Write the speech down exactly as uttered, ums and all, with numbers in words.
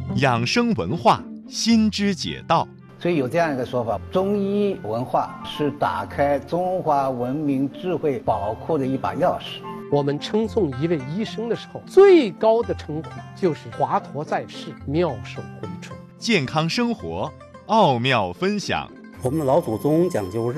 养生文化，心知解道。 所以有这样一个说法，中医文化是打开中华文明智慧宝库的一把钥匙。 我们称颂一位医生的时候，最高的称呼就是华佗在世，妙手回春。 健康生活，奥妙分享。 我们的老祖宗讲究